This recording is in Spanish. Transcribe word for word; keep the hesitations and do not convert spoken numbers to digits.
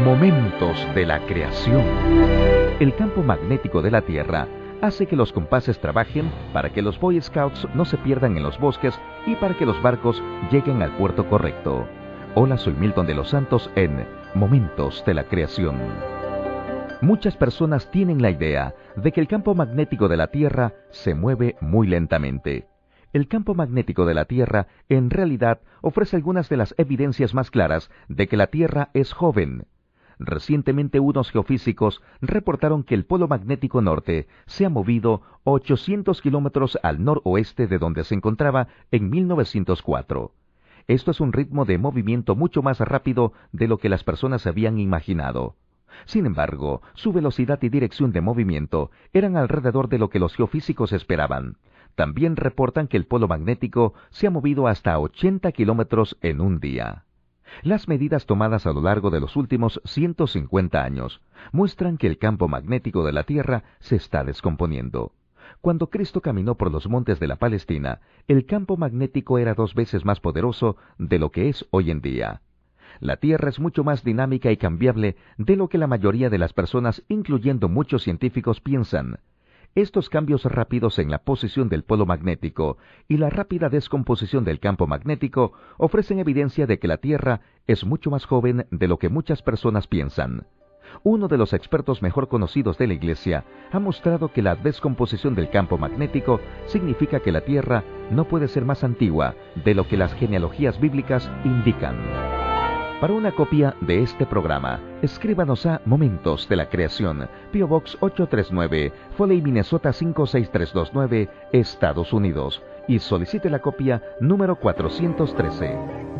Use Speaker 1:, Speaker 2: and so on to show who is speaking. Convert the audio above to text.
Speaker 1: Momentos de la creación. El campo magnético de la Tierra hace que los compases trabajen para que los Boy Scouts no se pierdan en los bosques y para que los barcos lleguen al puerto correcto. Hola, soy Milton de los Santos en Momentos de la Creación. Muchas personas tienen la idea de que el campo magnético de la Tierra se mueve muy lentamente. El campo magnético de la Tierra en realidad ofrece algunas de las evidencias más claras de que la Tierra es joven. Recientemente unos geofísicos reportaron que el polo magnético norte se ha movido ochocientos kilómetros al noroeste de donde se encontraba en mil novecientos cuatro. Esto es un ritmo de movimiento mucho más rápido de lo que las personas habían imaginado. Sin embargo, su velocidad y dirección de movimiento eran alrededor de lo que los geofísicos esperaban. También reportan que el polo magnético se ha movido hasta ochenta kilómetros en un día. Las medidas tomadas a lo largo de los últimos ciento cincuenta años muestran que el campo magnético de la Tierra se está descomponiendo. Cuando Cristo caminó por los montes de la Palestina, el campo magnético era dos veces más poderoso de lo que es hoy en día. La Tierra es mucho más dinámica y cambiable de lo que la mayoría de las personas, incluyendo muchos científicos, piensan. Estos cambios rápidos en la posición del polo magnético y la rápida descomposición del campo magnético ofrecen evidencia de que la Tierra es mucho más joven de lo que muchas personas piensan. Uno de los expertos mejor conocidos de la Iglesia ha mostrado que la descomposición del campo magnético significa que la Tierra no puede ser más antigua de lo que las genealogías bíblicas indican. Para una copia de este programa, escríbanos a Momentos de la Creación, P O Box ocho tres nueve, Foley, Minnesota cinco seis tres dos nueve, Estados Unidos, y solicite la copia número cuatrocientos trece.